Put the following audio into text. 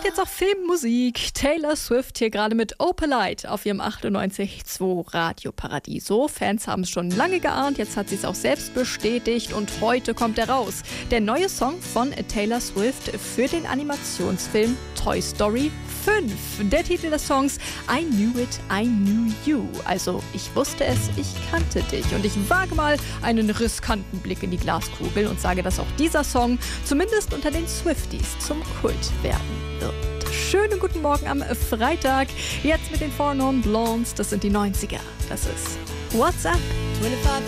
jetzt auch Filmmusik. Taylor Swift hier gerade mit Opalite auf ihrem 98.2 Radio Paradiso. Fans haben es schon lange geahnt, jetzt hat sie es auch selbst bestätigt und heute kommt er raus. Der neue Song von Taylor Swift für den Animationsfilm Toy Story 5. Der Titel des Songs I Knew It, I Knew You. Also ich wusste es, ich kannte dich. Und ich wage mal einen riskanten Blick in die Glaskugel und sage, dass auch dieser Song zumindest unter den Swifties zum Kult werden wird. Schönen guten Morgen am Freitag. Jetzt mit den 4 Non Blondes, das sind die 90er. Das ist What's Up? 25